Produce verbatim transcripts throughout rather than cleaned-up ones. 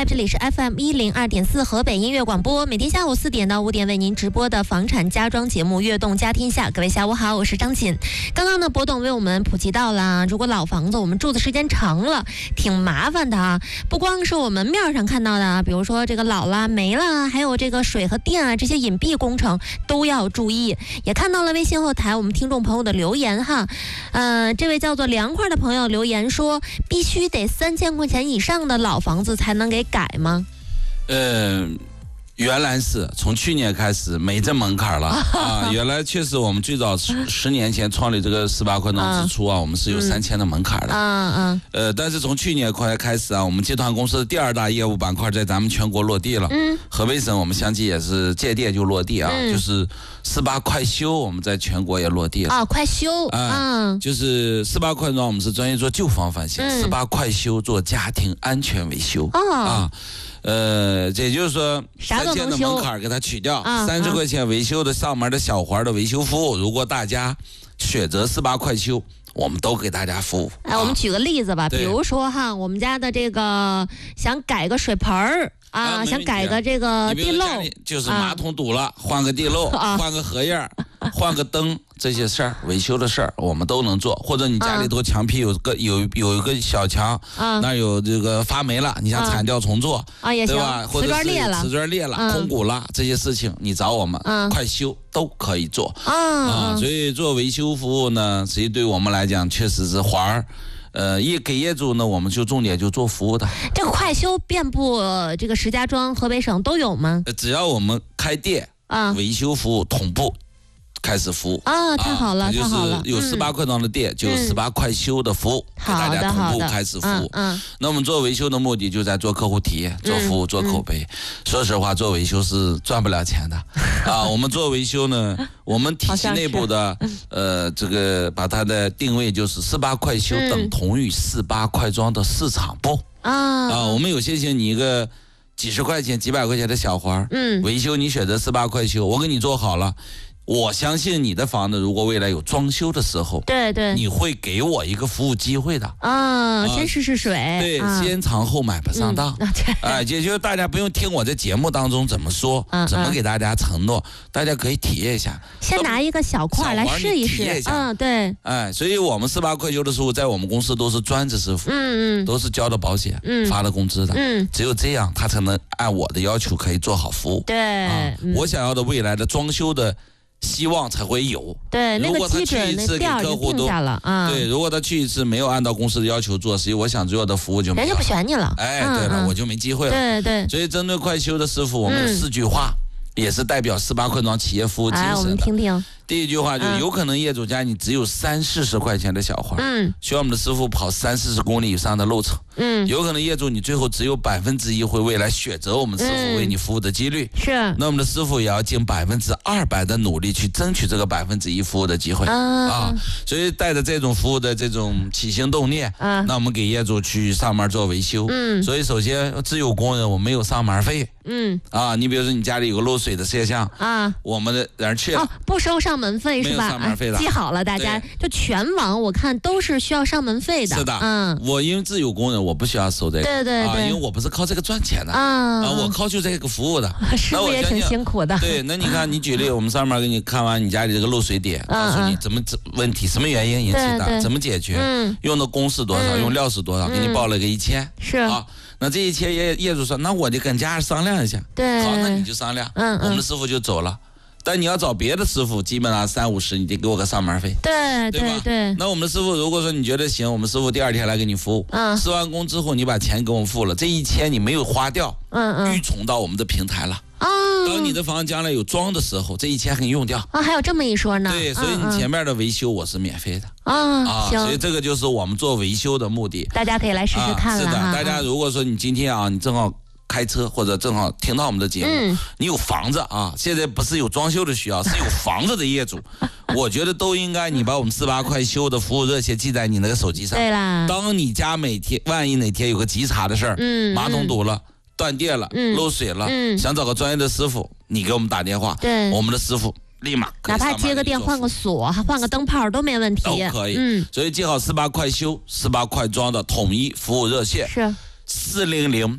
来，这里是 F M 一零二点四河北音乐广播，每天下午四点到五点为您直播的房产家装节目《悦动家天下》。各位下午好，我是张锦。刚刚呢，博董为我们普及到了，如果老房子我们住的时间长了，挺麻烦的啊。不光是我们面上看到的，比如说这个老了没了，还有这个水和电啊这些隐蔽工程都要注意。也看到了微信后台我们听众朋友的留言哈，呃，这位叫做凉快的朋友留言说，必须得三千块钱以上的老房子才能给改吗？ 呃，原来是从去年开始没这门槛了啊。原来确实我们最早十十年前创立这个十八块装之初啊，我们是有三千的门槛的。嗯嗯。呃，但是从去年快开始啊，我们集团公司的第二大业务板块在咱们全国落地了。嗯。河北省我们相继也是借店就落地啊，嗯、就是十八快修我们在全国也落地了。 啊，快修。 嗯。就是十八块装我们是专业做旧房翻新，十八快修做家庭安全维修。哦。啊。呃，也就是说，三千的门槛给它取掉，三十块钱维修的上门的小环的维修服务，如果大家选择十八快修，我们都给大家服务。 哎，我们举个例子吧，比如说哈，我们家的这个想改个水盆儿啊，想改个这个地漏， 就是马桶堵了，换个地漏，换个荷叶，换个灯。这些事儿维修的事儿我们都能做，或者你家里头墙皮有个有有一个小墙，啊、那有这个发霉了，你想铲掉重做啊也行， 对吧？或者是瓷砖裂了、嗯、空鼓了，这些事情你找我们、嗯、快修都可以做啊、啊。所以做维修服务呢，实际对我们来讲确实是环儿。呃，业给业主呢，我们就重点就做服务的。 这个快修遍布、呃、这个石家庄、河北省都有吗？ 只要我们开店啊，维修服务同步。开始服务啊，太好了， 太好了！就是有十八块装的店，就有十八快修的服务，给大家同步开始服务。嗯，那我们做维修的目的就在做客户体验、做服务、做口碑。说实话，做维修是赚不了钱的啊。我们做维修呢，我们体系内部的呃，这个把它的定位就是十八快修等同于十八快装的市场部啊。啊，我们有些些你一个几十块钱、几百块钱的小环，嗯，维修你选择十八快修，我给你做好了。我相信你的房子如果未来有装修的时候， 对对， 你会给我一个服务机会的啊，先试试水， 对，啊、先尝后买不上当，哎、嗯，也就是大家不用听我在节目当中怎么说，嗯、怎么给大家承诺，嗯、大家可以体验一下， 先拿一个小块来试一试，嗯，对， 哎，所以我们十八快修的师傅在我们公司都是专职师傅，嗯嗯，都是交的保险，嗯，发的工资的，嗯，只有这样他才能按我的要求可以做好服务， 对， 啊嗯、我想要的未来的装修的。希望才会有。 对，那个基准那调儿就定下了啊。 对，如果他去一次没有按照公司的要求做，实际我想做的服务就没有， 人家不选你了。 哎，对了，我就没机会了。 对对。 所以针对快修的师傅，我们有四句话，也是代表十八块装企业服务精神的。 哎，我们听听。 第一句话就是有可能业主家你只有三四十块钱的小花，嗯，需要我们的师傅跑三四十公里以上的路程，嗯，有可能业主你最后只有百分之一会未来选择我们师傅为你服务的几率，是，那我们的师傅也要尽百分之二百的努力去争取这个百分之一服务的机会啊，所以带着这种服务的这种起心动念，啊，那我们给业主去上门做维修，嗯，所以首先自有工人我没有上门费，嗯，啊，你比如说你家里有个漏水的现象啊，我们的人去了， 哦，不收上门费是吧？ 上门费的， 记好了，大家就全网我看都是需要上门费的。 是的，嗯，我因为自有工人，我不需要收这个， 对对对， 啊，因为我不是靠这个赚钱的啊，啊，我靠就这个服务的， 师傅也挺辛苦的。 对，那你看，你举例，我们上面给你看完你家里这个漏水点，告诉你怎么问题，什么原因引起的，怎么解决，用的工是多少，用料是多少，给你报了个一千，是啊。那这一千业业主说，那我得跟家人商量一下，对，好，那你就商量，嗯，我们的师傅就走了。但你要找别的师傅，基本上三五十，你得给我个上门费， 对对吧？ 对。 那我们的师傅如果说你觉得行，我们师傅第二天来给你服务，嗯，施完工之后你把钱给我们付了，这一千你没有花掉，嗯嗯，预存到我们的平台了。啊，当你的房将来有装的时候，这一千给你用掉啊，还有这么一说呢？ 对，所以你前面的维修我是免费的啊，啊，所以这个就是我们做维修的目的。 大家可以来试试看了、啊、 是的，大家如果说你今天啊，你正好开车或者正好听到我们的节目，嗯、你有房子啊，现在不是有装修的需要，是有房子的业主，我觉得都应该你把我们四八快修的服务热线记在你那个手机上。 对啦， 当你家每天万一哪天有个急茬的事儿，嗯，马桶堵了。断电了，嗯、漏水了、嗯，想找个专业的师傅，你给我们打电话，对，我们的师傅立马哪怕接个电、换个锁、换个灯泡都没问题， 都可以。嗯，所以记好四八快修、四八快装的统一服务热线是四零零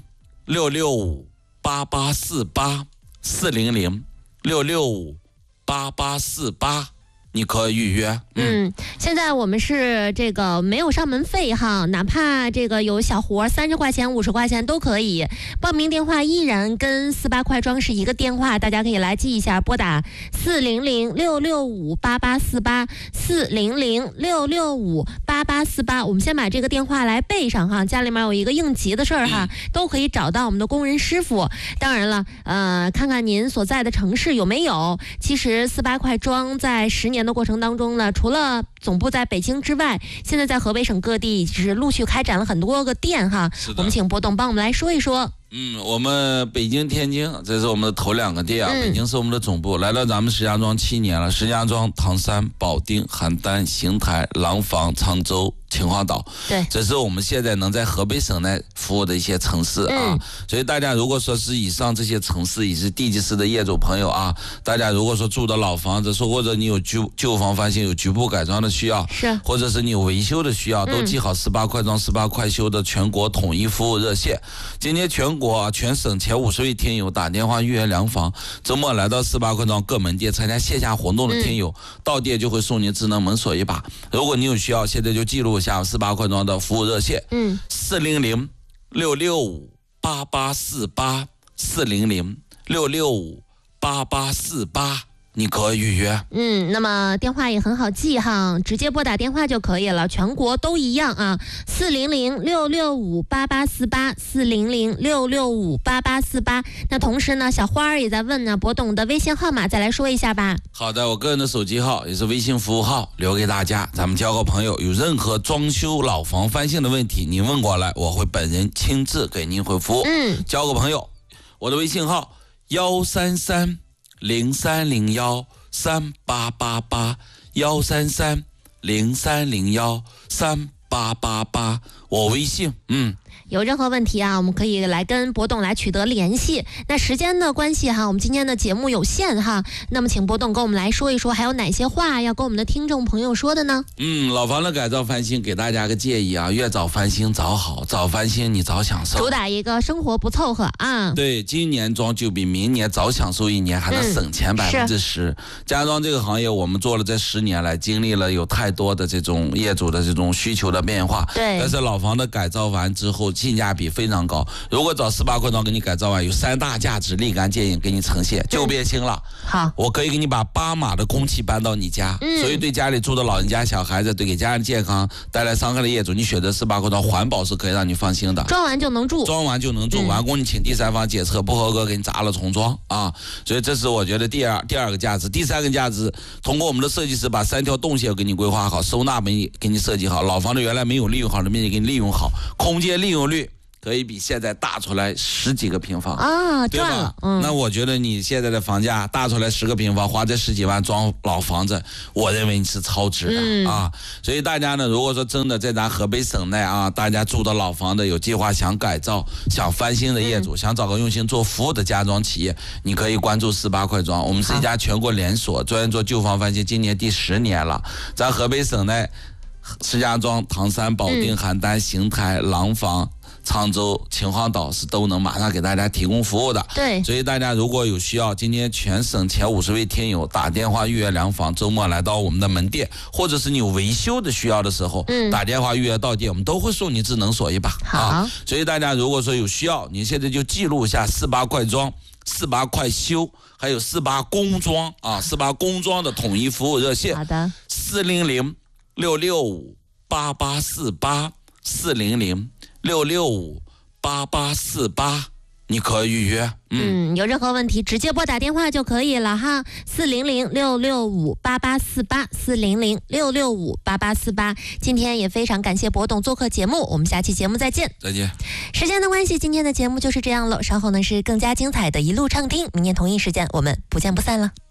六六五八八四八四零零六六五八八四八。你可以预约。 嗯，嗯现在我们是这个没有上门费哈，哪怕这个有小活，三十块钱、五十块钱都可以。报名电话依然跟四八快装是一个电话，大家可以来记一下，拨打四零零六六五八八四八四零零六六五八八四八。我们先把这个电话来背上哈，家里面有一个应急的事儿哈，嗯、都可以找到我们的工人师傅。当然了，呃，看看您所在的城市有没有。其实四八快装在十年的过程当中呢，除了总部在北京之外，现在在河北省各地是陆续开展了很多个店哈。我们请波董帮我们来说一说。 嗯，我们北京、天津，这是我们的头两个店啊。嗯、北京是我们的总部，来到咱们石家庄七年了。石家庄、唐山、保定、邯郸、邢台、廊坊、常州、秦皇岛， 对， 这是我们现在能在河北省内服务的一些城市啊。嗯、所以大家如果说是以上这些城市也是地级市的业主朋友啊，大家如果说住的老房子，说或者你有旧旧房翻新有局部改装的需要， 是， 或者是你有维修的需要，都记好四八快装、四八快修的全国统一服务热线。今天全国啊，全省前五十位听友打电话预约量房，周末来到四八快装各门店参加线下活动的听友，嗯、到店就会送您智能门锁一把。如果你有需要，现在就记录一下四八快装的服务热线，嗯，四零零六六五八八四八四零零六六五八八四八。你可以预约。 嗯，那么电话也很好记哈，直接拨打电话就可以了，全国都一样啊，四零零六六五八八四八四零零六六五八八四八。那同时呢，小花儿也在问呢，博董的微信号码再来说一下吧。 好的，我个人的手机号也是微信服务号，留给大家，咱们交个朋友。有任何装修老房翻新的问题，您问过来，我会本人亲自给您回复。嗯，交个朋友，我的微信号幺三三。零三零幺三八八八幺三三零三零幺三八八八，我微信，嗯。 有任何问题啊，我们可以来跟博董来取得联系。那时间的关系哈，我们今天的节目有限哈，那么请博董跟我们来说一说，还有哪些话要跟我们的听众朋友说的呢？ 嗯，老房的改造翻新，给大家个建议啊，越早翻新早好，早翻新你早享受， 主打一个生活不凑合啊。 对，今年装就比明年早享受一年，还能省钱百分之十。家装这个行业，我们做了这十年来，经历了有太多的这种业主的这种需求的变化。 对， 但是老房的改造完之后，性价比非常高。如果找四八快装给你改造完，有三大价值立竿见影给你呈现，就变轻了。 好， 我可以给你把八码的空气搬到你家，嗯、所以对家里住的老人家、小孩子，对给家人健康带来伤害的业主，你选择四八快装，环保是可以让你放心的。 装完就能住， 装完就能住，嗯、完工你请第三方检测不合格，给你砸了重装啊。所以这是我觉得第二第二个价值，第三个价值，通过我们的设计师把三条动线给你规划好，收纳给你给你设计好，老房子原来没有利用好的面积给你利用好，空间利用率可以比现在大出来十几个平方啊， 对吧？嗯，那我觉得你现在的房价大出来十个平方，花这十几万装老房子，我认为你是超值的、嗯、啊。所以大家呢，如果说真的在咱河北省内啊，大家住的老房子有计划想改造、想翻新的业主，嗯、想找个用心做服务的家装企业，你可以关注四八快装。我们是一家全国连锁，专业做旧房翻新，今年第十年了，咱河北省内石家庄、唐山、保定、邯郸、邢台、廊坊、常州、秦皇岛是都能马上给大家提供服务的。 对， 所以大家如果有需要，今天全省前五十位听友打电话预约量房，周末来到我们的门店，或者是你有维修的需要的时候，嗯、打电话预约到店，我们都会送你智能锁一把。 好、 啊，所以大家如果说有需要，你现在就记录一下四八快装、四八快修，还有四八工装啊，四八工装的统一服务热线。 好的， 四零零六六五八八四八四零零六六五八八四八，你可以预约。 嗯, 嗯，有任何问题直接拨打电话就可以了哈，四零零六六五八八四八四零零六六五八八四八。今天也非常感谢博董做客节目，我们下期节目再见。 再见。 时间的关系，今天的节目就是这样了，稍后呢是更加精彩的一路畅听，明天同一时间我们不见不散了。